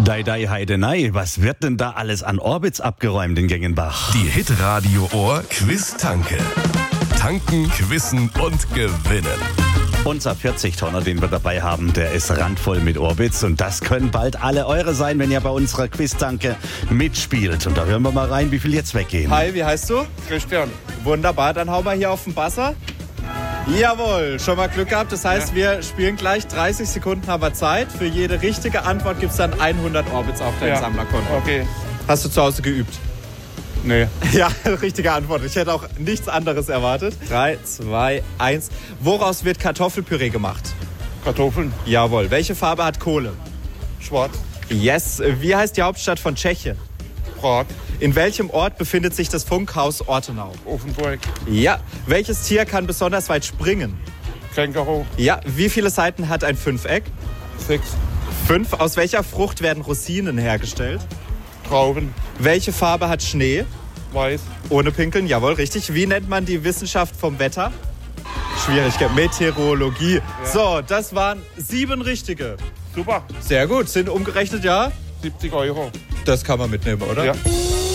Dai Heidenei, was wird denn da alles an Orbits abgeräumt in Gengenbach? Die Hitradio Ohr Quiz-Tanke. Tanken, quizzen und gewinnen. Unser 40-Tonner, den wir dabei haben, der ist randvoll mit Orbits und das können bald alle eure sein, wenn ihr bei unserer Quiz-Tanke mitspielt. Und da hören wir mal rein, wie viel jetzt weggehen. Hi, wie heißt du? Christian. Wunderbar, dann hauen wir hier auf den Buzzer. Jawohl, schon mal Glück gehabt. Das heißt, wir spielen gleich 30 Sekunden, haben wir Zeit. Für jede richtige Antwort gibt es dann 100 Orbits auf dein Sammlerkonto. Okay. Hast du zu Hause geübt? Nee. Ja, richtige Antwort. Ich hätte auch nichts anderes erwartet. 3, 2, 1. Woraus wird Kartoffelpüree gemacht? Kartoffeln. Jawohl. Welche Farbe hat Kohle? Schwarz. Yes. Wie heißt die Hauptstadt von Tschechien? Prag. In welchem Ort befindet sich das Funkhaus Ortenau? Offenburg. Ja. Welches Tier kann besonders weit springen? Känguru. Ja. Wie viele Seiten hat ein Fünfeck? 6. 5. Aus welcher Frucht werden Rosinen hergestellt? Trauben. Welche Farbe hat Schnee? Weiß. Ohne Pinkeln, jawohl, richtig. Wie nennt man die Wissenschaft vom Wetter? Schwierig, Meteorologie. Ja. So, das waren 7 richtige. Super. Sehr gut, sind umgerechnet, ja? 70 Euro. Das kann man mitnehmen, oder? Ja.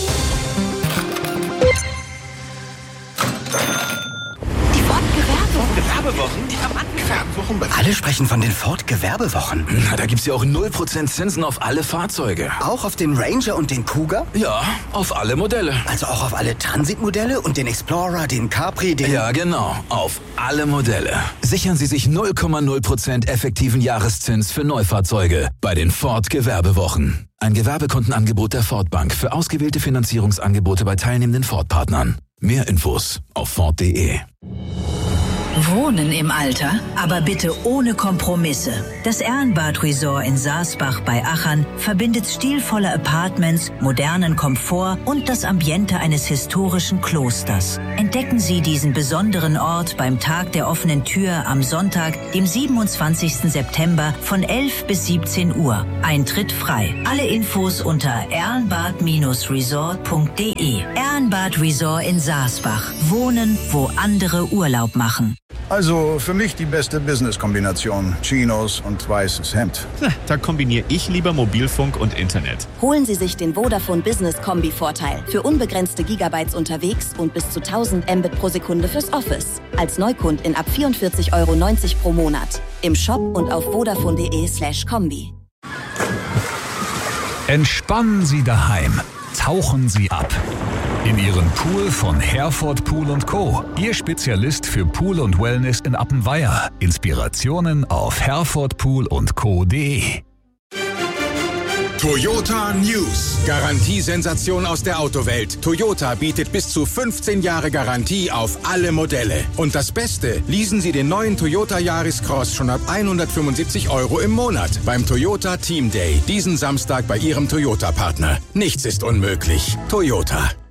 Gewerbewochen? Alle sprechen von den Ford Gewerbewochen. Na, da gibt's ja auch 0% Zinsen auf alle Fahrzeuge. Auch auf den Ranger und den Cougar? Ja, auf alle Modelle. Also auch auf alle Transitmodelle und den Explorer, den Capri, den... Ja, genau. Auf alle Modelle. Sichern Sie sich 0,0% effektiven Jahreszins für Neufahrzeuge bei den Ford Gewerbewochen. Ein Gewerbekundenangebot der Ford Bank für ausgewählte Finanzierungsangebote bei teilnehmenden Ford-Partnern. Mehr Infos auf Ford.de. Wohnen im Alter, aber bitte ohne Kompromisse. Das Ehrenbad Resort in Saasbach bei Achern verbindet stilvolle Apartments, modernen Komfort und das Ambiente eines historischen Klosters. Entdecken Sie diesen besonderen Ort beim Tag der offenen Tür am Sonntag, dem 27. September von 11 bis 17 Uhr. Eintritt frei. Alle Infos unter ehrenbad-resort.de. Ehrenbad Resort in Saasbach. Wohnen, wo andere Urlaub machen. Also für mich die beste Business-Kombination. Chinos und weißes Hemd. Da kombiniere ich lieber Mobilfunk und Internet. Holen Sie sich den Vodafone Business Kombi-Vorteil. Für unbegrenzte Gigabytes unterwegs und bis zu 1000 Mbit pro Sekunde fürs Office. Als Neukundin ab 44,90 Euro pro Monat. Im Shop und auf vodafone.de/kombi. Entspannen Sie daheim. Tauchen Sie ab. In Ihren Pool von Herford Pool & Co. Ihr Spezialist für Pool und Wellness in Appenweier. Inspirationen auf herfordpoolundco.de. Toyota News. Garantiesensation aus der Autowelt. Toyota bietet bis zu 15 Jahre Garantie auf alle Modelle. Und das Beste, leasen Sie den neuen Toyota Yaris Cross schon ab 175 Euro im Monat beim Toyota Team Day. Diesen Samstag bei Ihrem Toyota-Partner. Nichts ist unmöglich. Toyota.